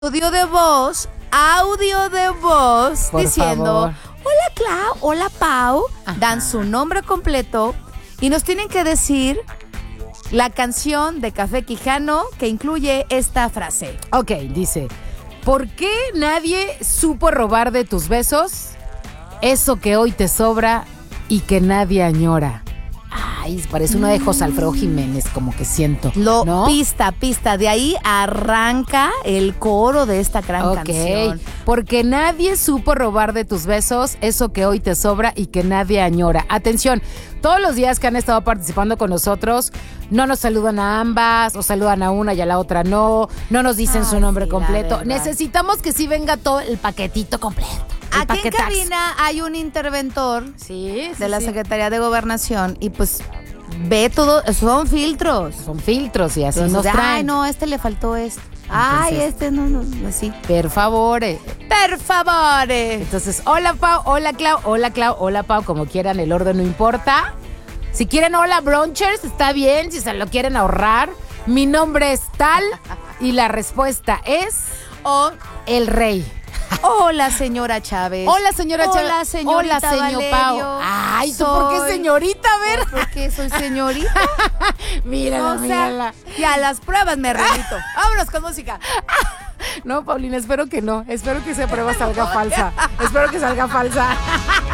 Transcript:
audio de voz Por diciendo, favor. hola Clau, hola Pau, Ajá. dan su nombre completo y nos tienen que decir la canción de Café Quijano que incluye esta frase. Ok, dice, ¿por qué nadie supo robar de tus besos eso que hoy te sobra y que nadie añora? Ay, parece una de José Alfredo Jiménez, como que siento, ¿no? Pista, de ahí arranca el coro de esta gran canción. Porque nadie supo robar de tus besos eso que hoy te sobra y que nadie añora. Atención, todos los días que han estado participando con nosotros, no nos saludan a ambas, o saludan a una y a la otra no nos dicen su nombre completo. Necesitamos que sí venga todo el paquetito completo. Aquí en cabina hay un interventor de la Secretaría de Gobernación y pues ve todo, son filtros. Son filtros y así Entonces, nos traen. Ay, no, este le faltó esto. Ay, este no, así. Per favore. Per favore. Entonces, hola Pau, hola Clau, hola Pau, como quieran, el orden no importa. Si quieren hola brunchers, está bien, si se lo quieren ahorrar. Mi nombre es tal y la respuesta es el rey. Hola, señora Chávez. Hola, señora Chávez. Hola, señorita Hola, señor Valerio. Pau. Ay, ¿tú por qué señorita? A ver. Porque soy señorita. Mírala, mírala. Y a las pruebas me remito. Vámonos con música. No, Paulina, espero que no. Espero que esa prueba salga falsa. Espero que salga falsa.